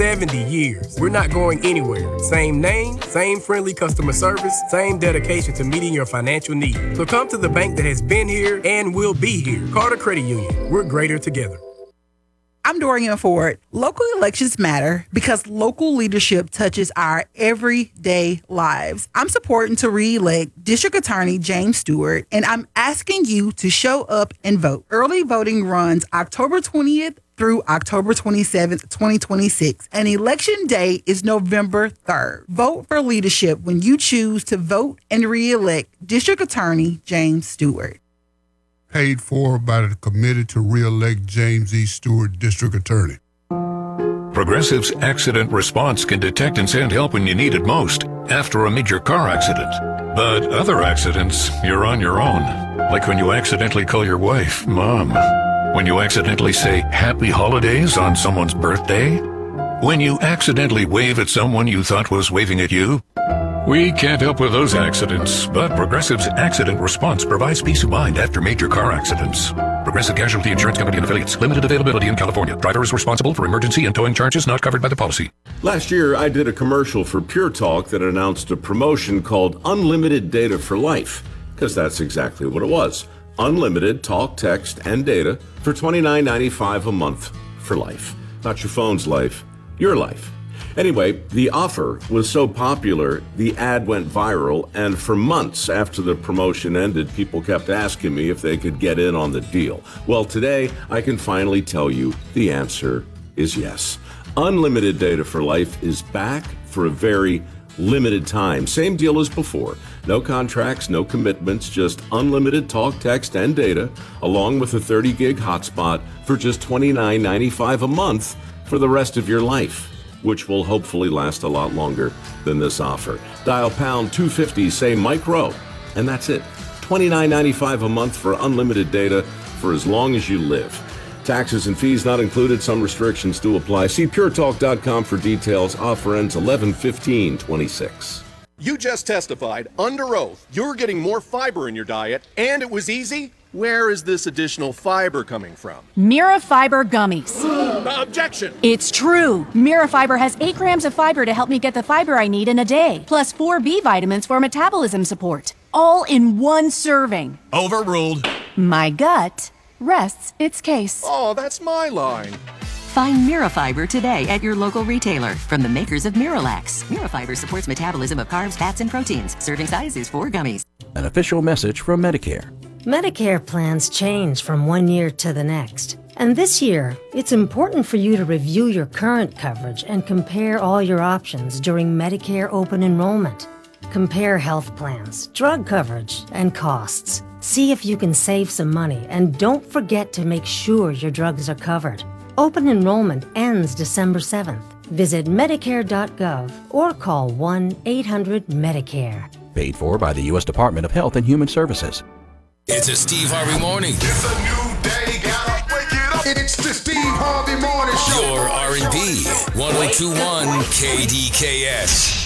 70 years. We're not going anywhere. Same name, same friendly customer service, same dedication to meeting your financial needs. So come to the bank that has been here and will be here. Carter Credit Union. We're greater together. I'm Dorian Ford. Local elections matter because local leadership touches our everyday lives. I'm supporting to re-elect District Attorney James Stewart, and I'm asking you to show up and vote. Early voting runs October 20th through October 27th, 2026, and election day is November 3rd. Vote for leadership when you choose to vote and re-elect District Attorney James Stewart. Paid for by the Committee to re-elect James E. Stewart, District Attorney. Progressive's accident response can detect and send help when you need it most, after a major car accident. But other accidents, you're on your own. Like when you accidentally call your wife Mom. When you accidentally say Happy Holidays on someone's birthday. When you accidentally wave at someone you thought was waving at you. We can't help with those accidents, but Progressive's accident response provides peace of mind after major car accidents. Progressive Casualty Insurance Company and Affiliates. Limited availability in California. Driver is responsible for emergency and towing charges not covered by the policy. Last year, I did a commercial for Pure Talk that announced a promotion called Unlimited Data for Life, because that's exactly what it was. Unlimited talk, text, and data for $29.95 a month for life. Not your phone's life, your life. Anyway, the offer was so popular, the ad went viral, and for months after the promotion ended, people kept asking me if they could get in on the deal. Well, today, I can finally tell you the answer is yes. Unlimited Data for Life is back for a very limited time. Same deal as before. No contracts, no commitments, just unlimited talk, text, and data, along with a 30-gig hotspot for just $29.95 a month for the rest of your life, which will hopefully last a lot longer than this offer. Dial pound 250, say Mike Rowe, and that's it. $29.95 a month for unlimited data for as long as you live. Taxes and fees not included. Some restrictions do apply. See puretalk.com for details. Offer ends 11/15/26. You just testified under oath you're getting more fiber in your diet, and it was easy? Where is this additional fiber coming from? Mira Fiber Gummies. Objection! It's true. Mira Fiber has 8 grams of fiber to help me get the fiber I need in a day, plus 4 B vitamins for metabolism support. All in one serving. Overruled. My gut rests its case. Oh, that's my line. Find Mirafiber today at your local retailer from the makers of Miralax. Mirafiber supports metabolism of carbs, fats, and proteins. Serving size is 4 gummies. An official message from Medicare. Medicare plans change from one year to the next. And this year, it's important for you to review your current coverage and compare all your options during Medicare open enrollment. Compare health plans, drug coverage, and costs. See if you can save some money, and don't forget to make sure your drugs are covered. Open enrollment ends December 7th. Visit Medicare.gov or call 1-800-MEDICARE. Paid for by the U.S. Department of Health and Human Services. It's a Steve Harvey Morning. It's a new day, gotta wake it up. It's the Steve Harvey Morning Show. Your R&B, 102.1 KDKS.